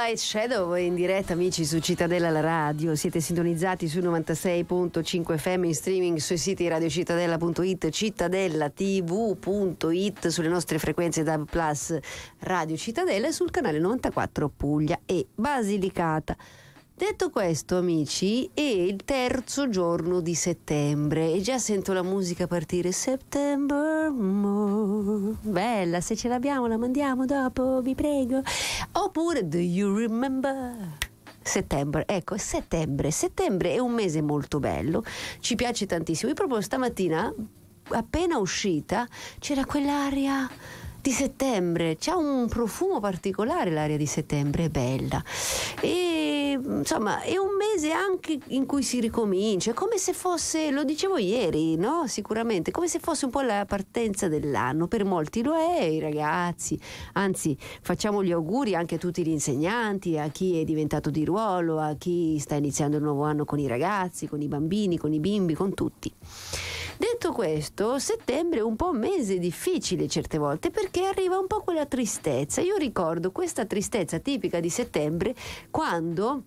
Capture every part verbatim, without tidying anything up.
Moonlight Shadow in diretta, amici, su Cittadella la radio. Siete sintonizzati su novantasei virgola cinque F M, in streaming sui siti radiocittadella punto it, cittadella tv punto it, sulle nostre frequenze D A B plus Radio Cittadella e sul canale novantaquattro Puglia e Basilicata. Detto questo, amici, è il terzo giorno di settembre e già sento la musica partire. September more. Bella, se ce l'abbiamo la mandiamo dopo, vi prego. Oppure Do you remember? Settembre, ecco, settembre. Settembre è un mese molto bello, ci piace tantissimo. E proprio stamattina, appena uscita, c'era quell'aria di settembre, c'ha un profumo particolare l'aria di settembre, è bella. E insomma è un mese anche in cui si ricomincia, come se fosse, lo dicevo ieri, no? Sicuramente, come se fosse un po' la partenza dell'anno. Per molti lo è, i ragazzi, anzi facciamo gli auguri anche a tutti gli insegnanti, a chi è diventato di ruolo, a chi sta iniziando il nuovo anno con i ragazzi, con i bambini, con i bimbi, con tutti. Detto questo, settembre è un po' un mese difficile certe volte perché arriva un po' quella tristezza. Io ricordo questa tristezza tipica di settembre quando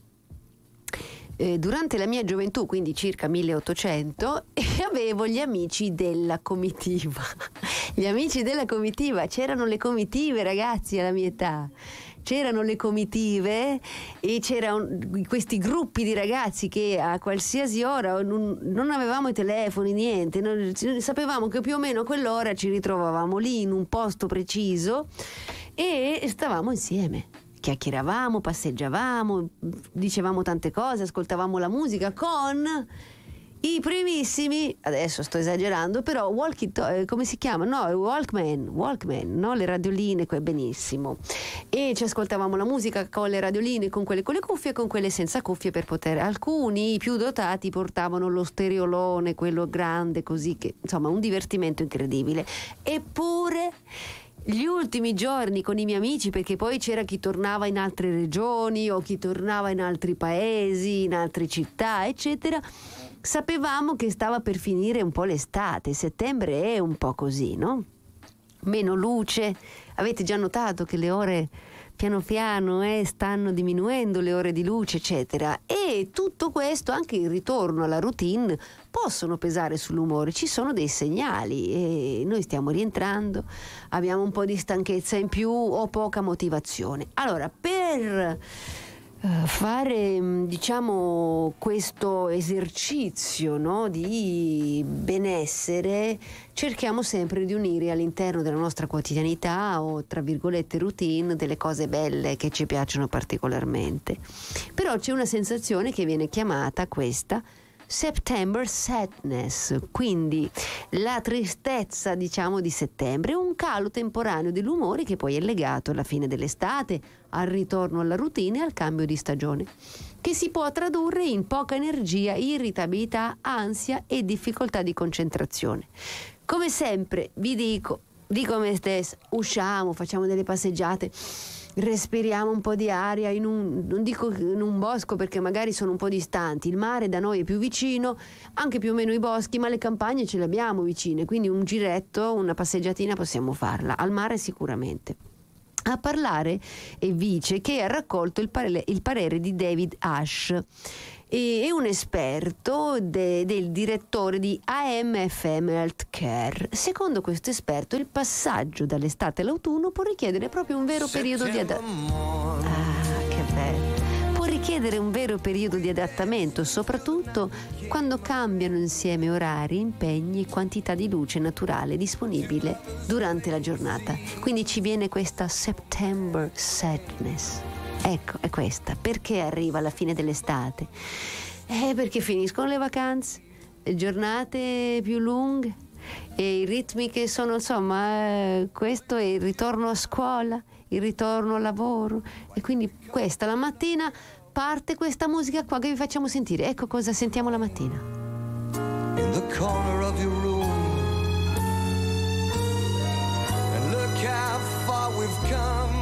eh, durante la mia gioventù, quindi circa milleottocento, avevo gli amici della comitiva. Gli amici della comitiva, c'erano le comitive, ragazzi, alla mia età. C'erano le comitive e c'erano questi gruppi di ragazzi che a qualsiasi ora non, non avevamo i telefoni, niente, non, sapevamo che più o meno a quell'ora ci ritrovavamo lì in un posto preciso e stavamo insieme. Chiacchieravamo, passeggiavamo, dicevamo tante cose, ascoltavamo la musica con i primissimi, adesso sto esagerando, però walkie to- come si chiama? No, Walkman, Walkman, no? Le radioline, benissimo. E ci ascoltavamo la musica con le radioline, con quelle con le cuffie e con quelle senza cuffie per poter. Alcuni più dotati portavano lo stereolone, quello grande, così che, insomma, un divertimento incredibile. Eppure gli ultimi giorni con i miei amici, perché poi c'era chi tornava in altre regioni o chi tornava in altri paesi, in altre città, eccetera, sapevamo che stava per finire un po' l'estate. Settembre è un po' così, no? Meno luce. Avete già notato che le ore piano piano eh, stanno diminuendo, le ore di luce, eccetera. E tutto questo, anche il ritorno alla routine, possono pesare sull'umore. Ci sono dei segnali e noi stiamo rientrando, abbiamo un po' di stanchezza in più o poca motivazione. Allora, per fare, diciamo, questo esercizio, no, di benessere, cerchiamo sempre di unire all'interno della nostra quotidianità o tra virgolette routine delle cose belle che ci piacciono particolarmente. Però c'è una sensazione che viene chiamata questa September Sadness, quindi la tristezza, diciamo, di settembre, un calo temporaneo dell'umore che poi è legato alla fine dell'estate, al ritorno alla routine e al cambio di stagione, che si può tradurre in poca energia, irritabilità, ansia e difficoltà di concentrazione. Come sempre vi dico, dico a me stessa, usciamo, facciamo delle passeggiate, respiriamo un po' di aria in un, non dico in un bosco perché magari sono un po' distanti, il mare da noi è più vicino, anche più o meno i boschi, ma le campagne ce le abbiamo vicine, quindi un giretto, una passeggiatina possiamo farla, al mare sicuramente. A parlare è Vice, che ha raccolto il parere, il parere di David Ash, è un esperto de, del direttore di A M F M Healthcare. Secondo questo esperto il passaggio dall'estate all'autunno può richiedere proprio un vero periodo di adattamento. Ah, che bello! Può richiedere un vero periodo di adattamento, soprattutto quando cambiano insieme orari, impegni e quantità di luce naturale disponibile durante la giornata. Quindi ci viene questa September Sadness. Ecco, è questa. Perché arriva alla fine dell'estate? Eh, perché finiscono le vacanze, le giornate più lunghe e i ritmi che sono, insomma, eh, questo è il ritorno a scuola, il ritorno al lavoro, e quindi questa la mattina parte questa musica qua che vi facciamo sentire. Ecco cosa sentiamo la mattina. In the corner of your room and look how far we've come.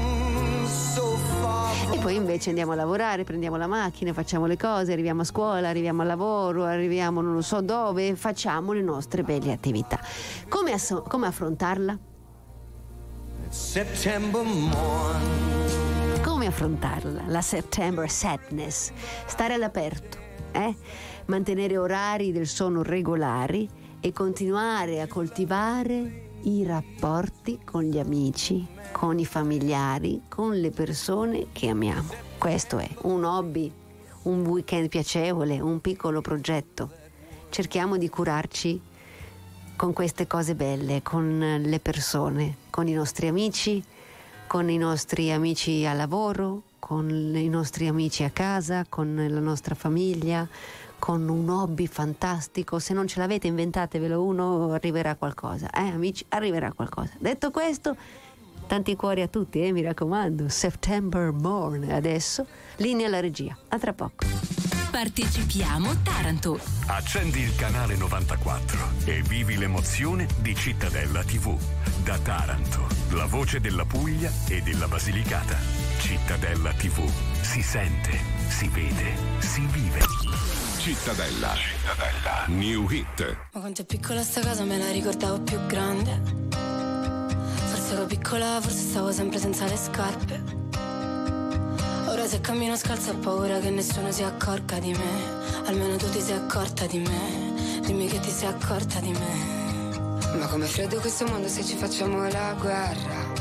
E poi invece andiamo a lavorare, prendiamo la macchina, facciamo le cose, arriviamo a scuola, arriviamo al lavoro, arriviamo non lo so dove, facciamo le nostre belle attività. Come, ass- come affrontarla? Come affrontarla? affrontarla, la September Sadness, stare all'aperto, eh? mantenere orari del sonno regolari e continuare a coltivare i rapporti con gli amici, con i familiari, con le persone che amiamo. Questo è un hobby, un weekend piacevole, un piccolo progetto. Cerchiamo di curarci con queste cose belle, con le persone, con i nostri amici, con i nostri amici al lavoro, con i nostri amici a casa, con la nostra famiglia, con un hobby fantastico. Se non ce l'avete, inventatevelo uno, arriverà qualcosa, eh amici, arriverà qualcosa. Detto questo, tanti cuori a tutti, eh, mi raccomando. September Morn, adesso linea alla regia, a tra poco. Partecipiamo Taranto. Accendi il canale novantaquattro e vivi l'emozione di Cittadella tivù. Da Taranto, la voce della Puglia e della Basilicata. Cittadella tivù, si sente, si vede, si vive. Cittadella, Cittadella, New Hit. Ma quanto è piccola sta casa, me la ricordavo più grande. Forse ero piccola, forse stavo sempre senza le scarpe. Ora se cammino scalza ho paura che nessuno si accorga di me. Almeno tu ti sei accorta di me. Dimmi che ti sei accorta di me. Ma com'è freddo questo mondo se ci facciamo la guerra.